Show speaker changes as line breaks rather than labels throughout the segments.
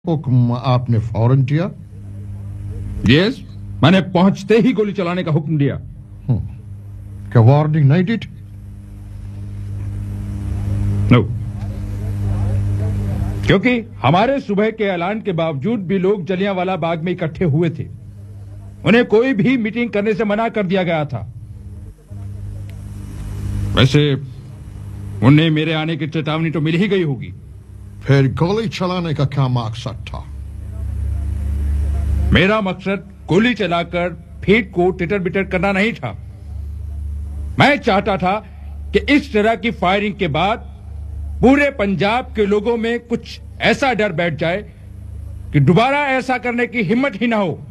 हुक्म आपने फौरन किया?
यस, मैंने पहुंचते ही गोली चलाने का हुक्म दिया।
क्या वार्निंग नहीं दी?
नो, क्योंकि हमारे सुबह के ऐलान के बावजूद भी लोग जलियांवाला बाग में इकट्ठे हुए थे। उन्हें कोई भी मीटिंग करने से मना कर दिया गया था। वैसे उन्हें मेरे आने की चेतावनी तो मिल ही गई होगी।
फिर गोली चलाने का क्या मकसद था?
मेरा मकसद गोली चलाकर भीड़ को तितर बितर करना नहीं था। मैं चाहता था कि इस तरह की फायरिंग के बाद पूरे पंजाब के लोगों में कुछ ऐसा डर बैठ जाए कि दोबारा ऐसा करने की हिम्मत ही ना हो।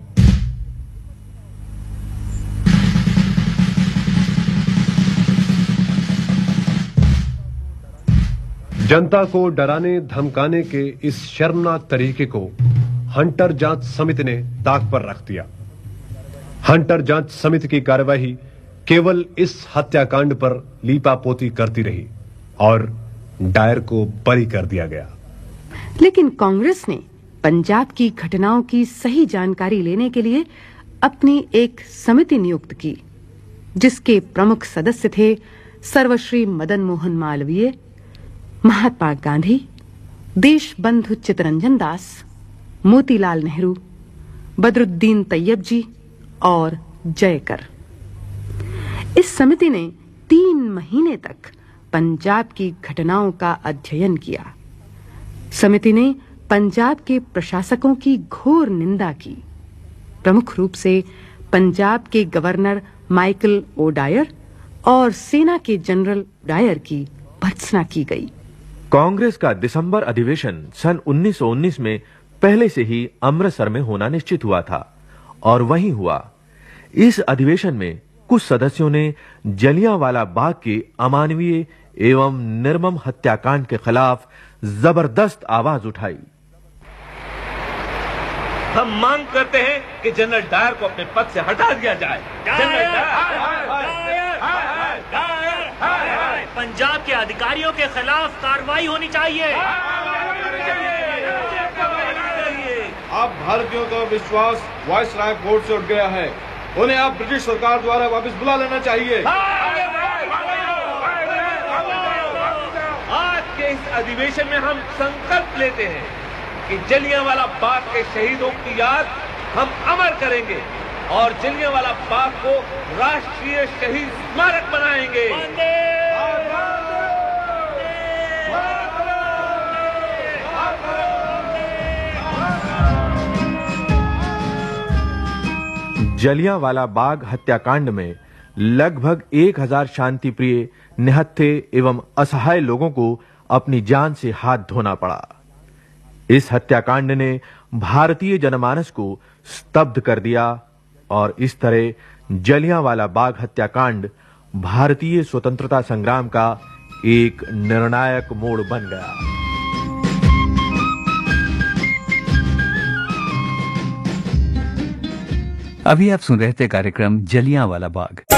जनता को डराने धमकाने के इस शर्मनाक तरीके को हंटर जांच समिति ने ताक पर रख दिया। हंटर जांच समिति की कार्यवाही केवल इस हत्याकांड पर लीपापोती करती रही और डायर को बरी कर दिया गया।
लेकिन कांग्रेस ने पंजाब की घटनाओं की सही जानकारी लेने के लिए अपनी एक समिति नियुक्त की, जिसके प्रमुख सदस्य थे सर्वश्री मदन मोहन मालवीय, महात्मा गांधी, देशबंधु चित्तरंजन दास, मोतीलाल नेहरू, बदरुद्दीन तैयब जी और जयकर। इस समिति ने 3 महीने तक पंजाब की घटनाओं का अध्ययन किया। समिति ने पंजाब के प्रशासकों की घोर निंदा की। प्रमुख रूप से पंजाब के गवर्नर माइकल ओ डायर और सेना के जनरल डायर की भर्त्सना की गई।
कांग्रेस का दिसंबर अधिवेशन सन 1919 में पहले से ही अमृतसर में होना निश्चित हुआ था और वहीं हुआ। इस अधिवेशन में कुछ सदस्यों ने जलियांवाला बाग के अमानवीय एवं निर्मम हत्याकांड के खिलाफ जबरदस्त आवाज उठाई।
हम मांग करते हैं कि जनरल डायर को अपने पद से हटा दिया जाए।
पंजाब के अधिकारियों के खिलाफ कार्रवाई होनी चाहिए।
अब भारतीयों का विश्वास वायसराय कोर्ट से उठ गया है। उन्हें अब ब्रिटिश सरकार द्वारा वापस बुला लेना चाहिए।
आज के इस अधिवेशन में हम संकल्प लेते हैं कि जलियांवाला बाग के शहीदों की याद हम अमर करेंगे और जलियांवाला बाग को राष्ट्रीय शहीद स्मारक बनाएंगे।
जलियांवाला बाग हत्याकांड में लगभग 1000 शांतिप्रिय, निहत्थे एवं असहाय लोगों को अपनी जान से हाथ धोना पड़ा। इस हत्याकांड ने भारतीय जनमानस को स्तब्ध कर दिया और इस तरह जलियांवाला बाग हत्याकांड भारतीय स्वतंत्रता संग्राम का एक निर्णायक मोड़ बन गया।
अभी आप सुन रहे थे कार्यक्रम जलियांवाला बाग।